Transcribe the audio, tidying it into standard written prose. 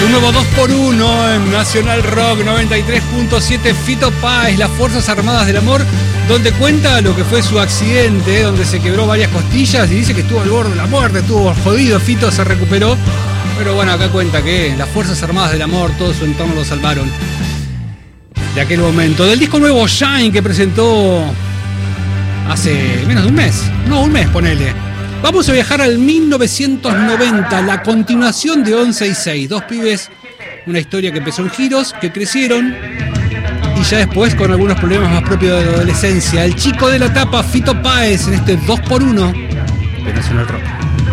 Un nuevo 2x1 en Nacional Rock 93.7. Fito Páez, las Fuerzas Armadas del Amor, donde cuenta lo que fue su accidente, donde se quebró varias costillas y dice que estuvo al borde de la muerte, estuvo jodido. Fito se recuperó, pero bueno, acá cuenta que las Fuerzas Armadas del Amor, todo su entorno lo salvaron de aquel momento. Del disco nuevo Shine, que presentó hace menos de un mes, un mes ponele. Vamos a viajar al 1990, la continuación de 11 y 6. Dos pibes, una historia que empezó en giros, que crecieron y ya después con algunos problemas más propios de la adolescencia. El chico de la tapa, Fito Páez, en este 2x1 de Nacional Rock.